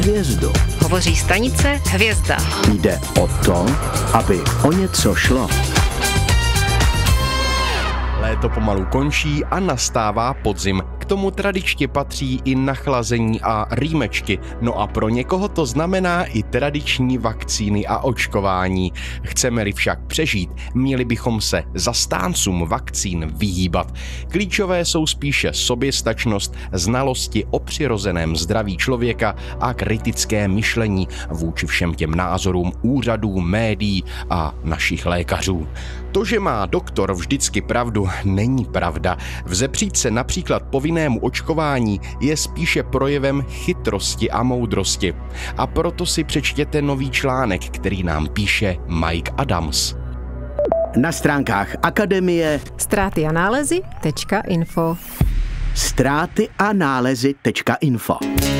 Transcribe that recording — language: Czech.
hvězdu. Hovoří stanice Hvězda. Jde o to, aby o něco šlo. Léto pomalu končí a nastává podzim. K tomu tradičně patří i nachlazení a rýmečky. No a pro někoho to znamená i tradiční vakcíny a očkování. Chceme-li však přežít, měli bychom se zastáncům vakcín vyhýbat. Klíčové jsou spíše soběstačnost, znalosti o přirozeném zdraví člověka a kritické myšlení vůči všem těm názorům úřadů, médií a našich lékařů. To, že má doktor vždycky pravdu, není pravda. Vzepřít se například povinnému očkování je spíše projevem chytrosti a moudrosti. A proto si přečtěte nový článek, který nám píše Mike Adams. Na stránkách Akademie Ztráty a nálezy.info. ztráty a nálezy.info.